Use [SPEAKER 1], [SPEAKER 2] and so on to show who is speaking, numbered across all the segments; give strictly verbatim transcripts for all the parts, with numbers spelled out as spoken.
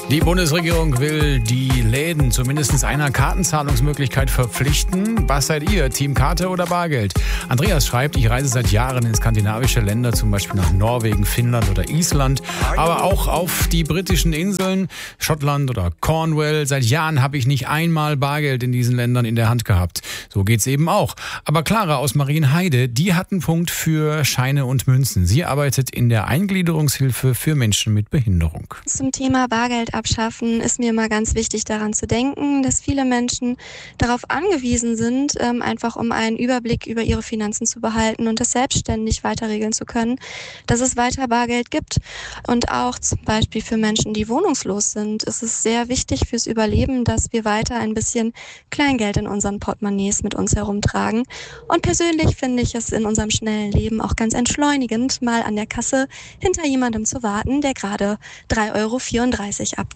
[SPEAKER 1] Die Bundesregierung will die Läden zu mindestens einer Kartenzahlungsmöglichkeit verpflichten. Was seid ihr, Team Karte oder Bargeld? Andreas schreibt, ich reise seit Jahren in skandinavische Länder, zum Beispiel nach Norwegen, Finnland oder Island, aber auch auf die britischen Inseln, Schottland oder Cornwall. Seit Jahren habe ich nicht einmal Bargeld in diesen Ländern in der Hand gehabt. So geht's eben auch. Aber Clara aus Marienheide, die hat einen Punkt für Scheine und Münzen. Sie arbeitet in der Eingliederungshilfe für Menschen mit Behinderung.
[SPEAKER 2] Zum Thema Bargeld abschaffen ist mir immer ganz wichtig, daran zu denken, dass viele Menschen darauf angewiesen sind, ähm, einfach um einen Überblick über ihre Finanzen zu behalten und das selbstständig weiter regeln zu können, dass es weiter Bargeld gibt. Und auch zum Beispiel für Menschen, die wohnungslos sind, ist es sehr wichtig fürs Überleben, dass wir weiter ein bisschen Kleingeld in unseren Portemonnaies mit uns herumtragen. Und persönlich finde ich es in unserem schnellen Leben auch ganz entschleunigend, mal an der Kasse hinter jemandem zu warten, der gerade drei Euro vierunddreißig abzählt.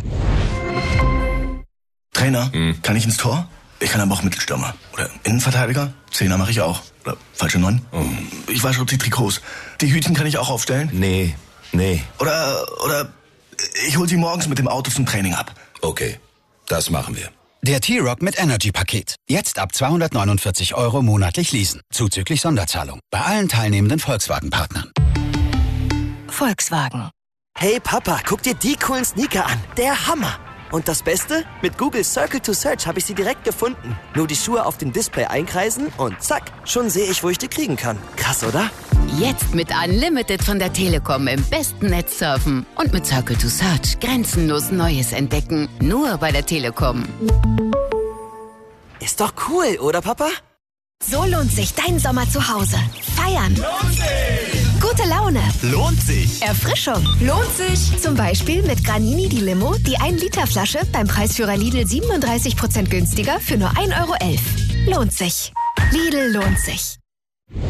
[SPEAKER 3] Trainer,
[SPEAKER 4] Hm.
[SPEAKER 3] kann ich ins Tor? Ich kann aber auch Mittelstürmer. Oder Innenverteidiger? Zehner mache ich auch. Oder falsche Neun?
[SPEAKER 4] Oh.
[SPEAKER 3] Ich wasche die Trikots. Die Hütchen kann ich auch aufstellen?
[SPEAKER 4] Nee, nee.
[SPEAKER 3] Oder, oder ich hol sie morgens mit dem Auto zum Training ab.
[SPEAKER 4] Okay, das machen wir.
[SPEAKER 5] Der T-Rock mit Energy-Paket. Jetzt ab zweihundertneunundvierzig Euro monatlich leasen. Zuzüglich Sonderzahlung. Bei allen teilnehmenden Volkswagen-Partnern.
[SPEAKER 6] Volkswagen.
[SPEAKER 7] Hey Papa, guck dir die coolen Sneaker an. Der Hammer. Und das Beste? Mit Google Circle to Search habe ich sie direkt gefunden. Nur die Schuhe auf dem Display einkreisen und zack, schon sehe ich, wo ich die kriegen kann. Krass, oder?
[SPEAKER 6] Jetzt mit Unlimited von der Telekom im besten Netz surfen. Und mit Circle to Search grenzenlos Neues entdecken. Nur bei der Telekom.
[SPEAKER 7] Ist doch cool, oder Papa?
[SPEAKER 8] So lohnt sich dein Sommer zu Hause. Feiern.
[SPEAKER 9] Lohnt sich.
[SPEAKER 8] Gute Laune.
[SPEAKER 9] Lohnt sich.
[SPEAKER 8] Erfrischung. Lohnt sich. Zum Beispiel mit Granini die Limo, die ein Liter Flasche beim Preisführer Lidl siebenunddreißig Prozent günstiger für nur ein Euro elf. Lohnt sich. Lidl lohnt sich.